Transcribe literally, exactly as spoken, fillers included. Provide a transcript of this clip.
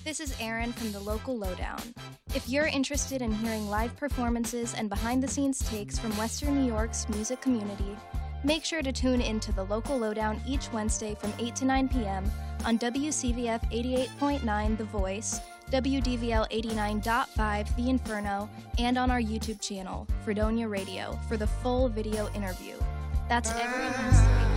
This is Erin from the Local Lowdown. If you're interested in hearing live performances and behind-the-scenes takes from Western New York's music community, make sure to tune into the Local Lowdown each Wednesday from eight to nine p.m. on W C V F eighty-eight point nine The Voice, W D V L eighty-nine point five The Inferno, and on our YouTube channel, Fredonia Radio, for the full video interview. That's every Wednesday